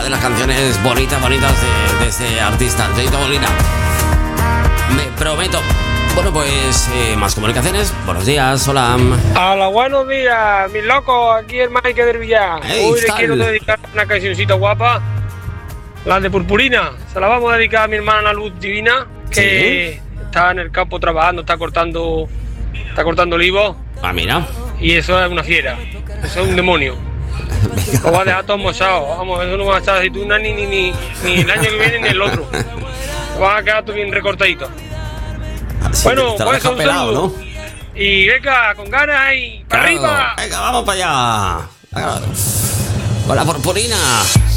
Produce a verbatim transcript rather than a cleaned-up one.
de las canciones bonitas, bonitas de, de este artista, Tito Molina. Me prometo. Bueno, pues eh, más comunicaciones. Buenos días, hola. Hola, buenos días, mis locos. Aquí el Mike del Villar. Hey, Hoy le tal. quiero dedicar una cancioncita guapa, la de Purpurina. Se la vamos a dedicar a mi hermana Luz Divina, que sí. Está en el campo trabajando, está cortando, está cortando olivos. Ah, mira. Y eso es una fiera, eso es un demonio. Lo va a dejar todo mozado. Vamos, eso no va a estar aceituna ni, ni, ni, ni el año que viene ni el otro. Lo van a quedar todo bien recortadito. Así bueno, te lo pues deja un pelado, saludo. ¿no? Y venga, con ganas y para Claro. arriba. Venga, vamos para allá. Con la Purpurina.